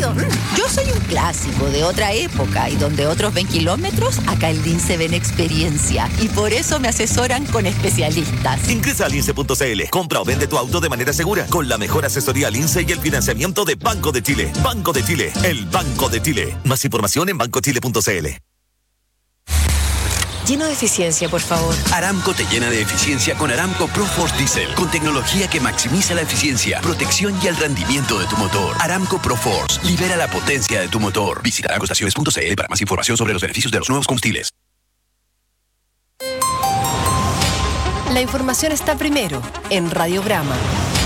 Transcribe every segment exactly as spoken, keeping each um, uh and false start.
rápido. Yo soy un clásico de otra época y donde otros ven kilómetros, acá en Lince ven experiencia. Y por eso me asesoran con especialistas. Ingresa a lince punto c l, compra o vende tu auto de manera segura con la mejor asesoría Lince y el financiamiento de Banco de Chile. Banco de Chile, el Banco de Chile. Más información en banco chile punto c l. Lleno de eficiencia, por favor. Aramco te llena de eficiencia con Aramco ProForce Diesel, con tecnología que maximiza la eficiencia, protección y el rendimiento de tu motor. Aramco ProForce, libera la potencia de tu motor. Visita aramco estaciones punto c l para más información sobre los beneficios de los nuevos combustibles. La información está primero en Radiograma.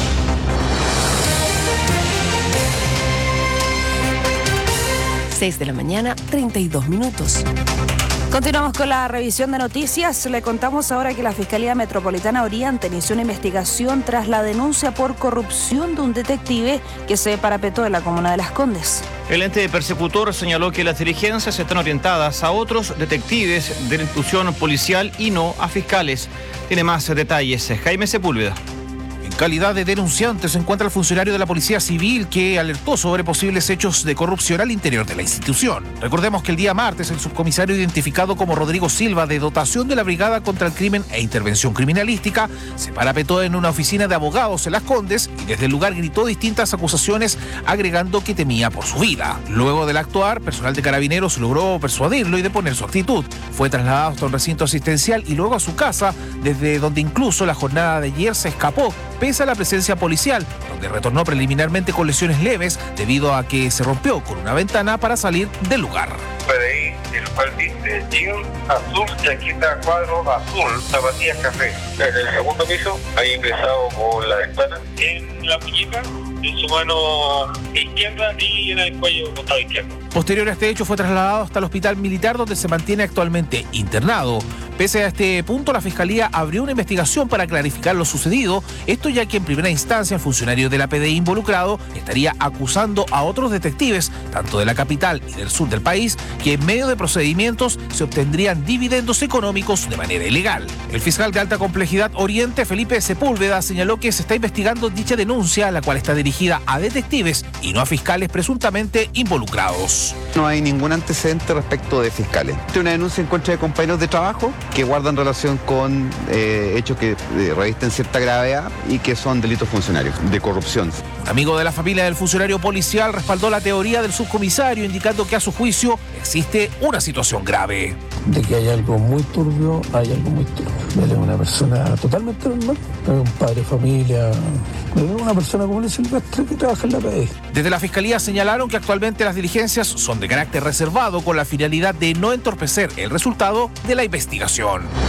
seis de la mañana, treinta y dos minutos. Continuamos con la revisión de noticias. Le contamos ahora que la Fiscalía Metropolitana Oriente inició una investigación tras la denuncia por corrupción de un detective que se parapetó en la comuna de Las Condes. El ente persecutor señaló que las diligencias están orientadas a otros detectives de la institución policial y no a fiscales. Tiene más detalles Jaime Sepúlveda. En calidad de denunciante se encuentra el funcionario de la Policía Civil que alertó sobre posibles hechos de corrupción al interior de la institución. Recordemos que el día martes el subcomisario identificado como Rodrigo Silva, de dotación de la Brigada contra el Crimen e Intervención Criminalística, se parapetó en una oficina de abogados en Las Condes y desde el lugar gritó distintas acusaciones, agregando que temía por su vida. Luego del actuar, personal de Carabineros logró persuadirlo y deponer su actitud. Fue trasladado hasta un recinto asistencial y luego a su casa, desde donde incluso la jornada de ayer se escapó, pese a la presencia policial, donde retornó preliminarmente con lesiones leves debido a que se rompió con una ventana para salir del lugar. P D I, el cual dice jean azul, chaqueta cuadro azul, zapatillas café. En el segundo piso, ahí ingresado con la ventana. En la muñeca, en su mano izquierda y en el cuello costado izquierdo. Posterior a este hecho fue trasladado hasta el hospital militar donde se mantiene actualmente internado. Pese a este punto, la Fiscalía abrió una investigación para clarificar lo sucedido, esto ya que en primera instancia el funcionario de la P D I involucrado estaría acusando a otros detectives, tanto de la capital y del sur del país, que en medio de procedimientos se obtendrían dividendos económicos de manera ilegal. El fiscal de alta complejidad Oriente, Felipe Sepúlveda, señaló que se está investigando dicha denuncia, la cual está dirigida a detectives y no a fiscales presuntamente involucrados. No hay ningún antecedente respecto de fiscales. Hay una denuncia en contra de compañeros de trabajo que guardan relación con eh, hechos que eh, revisten cierta gravedad y que son delitos funcionarios, de corrupción. Un amigo de la familia del funcionario policial respaldó la teoría del subcomisario, indicando que a su juicio existe una situación grave. De que hay algo muy turbio, hay algo muy turbio. Él es una persona totalmente normal, es un padre de familia, es una persona como el Silvestre que trabaja en la P D I. Desde la Fiscalía señalaron que actualmente las diligencias son de carácter reservado con la finalidad de no entorpecer el resultado de la investigación.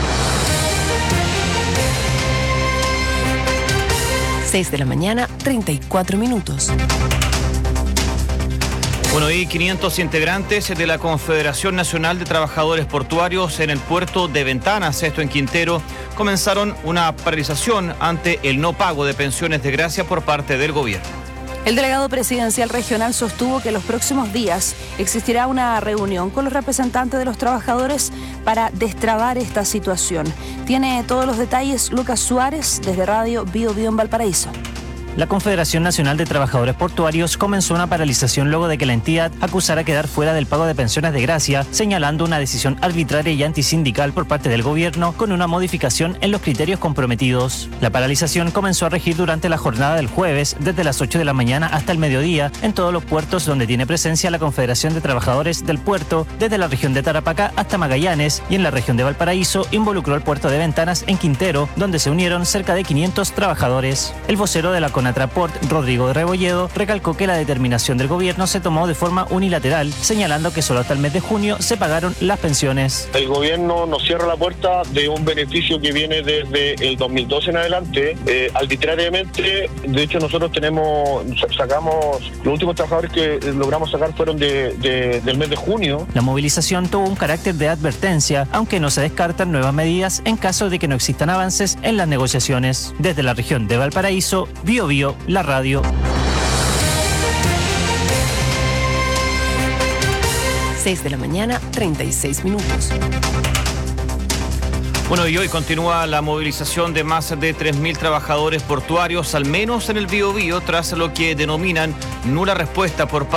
seis de la mañana, treinta y cuatro minutos. Bueno, y quinientos integrantes de la Confederación Nacional de Trabajadores Portuarios en el puerto de Ventanas, esto en Quintero, comenzaron una paralización ante el no pago de pensiones de gracia por parte del gobierno. El delegado presidencial regional sostuvo que en los próximos días existirá una reunión con los representantes de los trabajadores para destrabar esta situación. Tiene todos los detalles Lucas Suárez desde Radio Bio Bio en Valparaíso. La Confederación Nacional de Trabajadores Portuarios comenzó una paralización luego de que la entidad acusara quedar fuera del pago de pensiones de gracia, señalando una decisión arbitraria y antisindical por parte del gobierno con una modificación en los criterios comprometidos. La paralización comenzó a regir durante la jornada del jueves, desde las ocho de la mañana hasta el mediodía, en todos los puertos donde tiene presencia la Confederación de Trabajadores del Puerto, desde la región de Tarapacá hasta Magallanes, y en la región de Valparaíso involucró el puerto de Ventanas en Quintero, donde se unieron cerca de quinientos trabajadores. El vocero de la Conatraport, Rodrigo de Rebolledo, recalcó que la determinación del gobierno se tomó de forma unilateral, señalando que solo hasta el mes de junio se pagaron las pensiones. El gobierno nos cierra la puerta de un beneficio que viene desde el dos mil doce en adelante, eh, arbitrariamente. De hecho, nosotros tenemos, sacamos, los últimos trabajadores que logramos sacar fueron de, de, del mes de junio. La movilización tuvo un carácter de advertencia, aunque no se descartan nuevas medidas en caso de que no existan avances en las negociaciones. Desde la región de Valparaíso, Bio Bio, la radio. seis de la mañana, treinta y seis minutos. Bueno, y hoy continúa la movilización de más de tres mil trabajadores portuarios, al menos en el Biobío, tras lo que denominan nula respuesta por parte